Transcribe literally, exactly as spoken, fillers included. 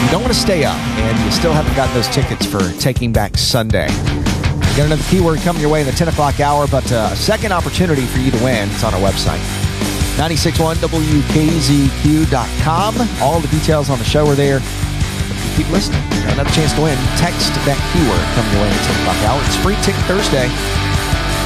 you don't want to stay up and you still haven't gotten those tickets for Taking Back Sunday, you got another keyword coming your way in the ten o'clock hour, but uh, a second opportunity for you to win. It's on our website, ninety-six point one W K Z Q dot com. All the details on the show are there. If you keep listening, you got another chance to win. Text that keyword coming your way in the ten o'clock hour. It's Free Ticket Thursday.